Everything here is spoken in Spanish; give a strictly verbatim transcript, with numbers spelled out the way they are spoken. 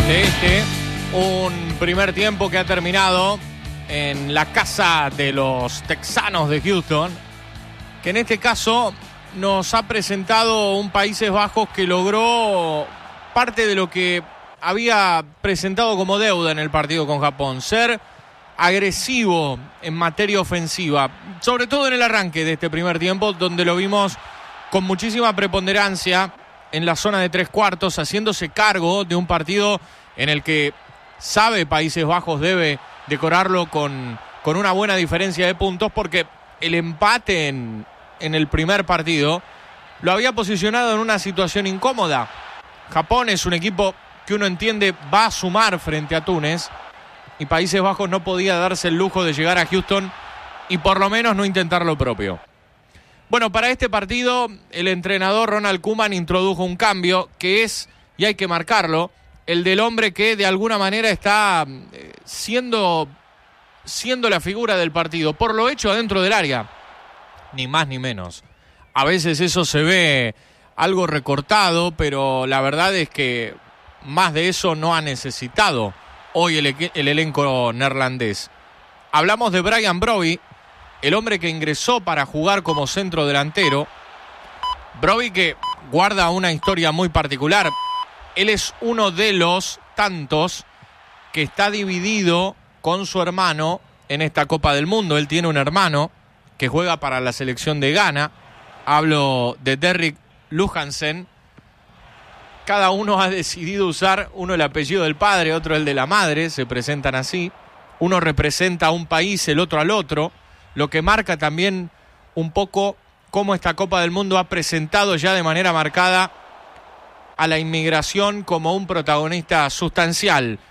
de este, un primer tiempo que ha terminado en la casa de los texanos de Houston, que en este caso nos ha presentado un Países Bajos que logró parte de lo que había presentado como deuda en el partido con Japón, ser agresivo en materia ofensiva, sobre todo en el arranque de este primer tiempo, donde lo vimos con muchísima preponderancia en la zona de tres cuartos, haciéndose cargo de un partido en el que sabe Países Bajos debe decorarlo con, con una buena diferencia de puntos, porque el empate en, en el primer partido lo había posicionado en una situación incómoda. Japón es un equipo que uno entiende va a sumar frente a Túnez, y Países Bajos no podía darse el lujo de llegar a Houston y por lo menos no intentar lo propio. Bueno, para este partido el entrenador Ronald Koeman introdujo un cambio que es, y hay que marcarlo, el del hombre que de alguna manera está siendo, siendo la figura del partido, por lo hecho adentro del área, ni más ni menos. A veces eso se ve algo recortado, pero la verdad es que más de eso no ha necesitado hoy el, el elenco neerlandés. Hablamos de Brian Brobbey, el hombre que ingresó para jugar como centro delantero. Brobbey, que guarda una historia muy particular. Él es uno de los tantos que está dividido con su hermano en esta Copa del Mundo. Él tiene un hermano que juega para la selección de Ghana. Hablo de Derrick Luhansen. Cada uno ha decidido usar uno el apellido del padre, otro el de la madre, se presentan así. Uno representa a un país, el otro al otro, lo que marca también un poco cómo esta Copa del Mundo ha presentado ya de manera marcada a la inmigración como un protagonista sustancial